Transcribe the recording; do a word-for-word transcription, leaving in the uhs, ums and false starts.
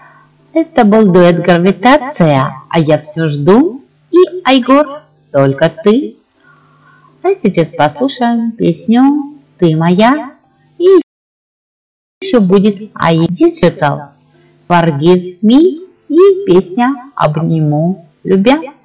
Это был дуэт «Гравитация», а я все жду. И Айгор, только ты. А сейчас послушаем песню «Ты моя». И еще будет ай Digital «Forgive Me» и песня «Обниму, любя».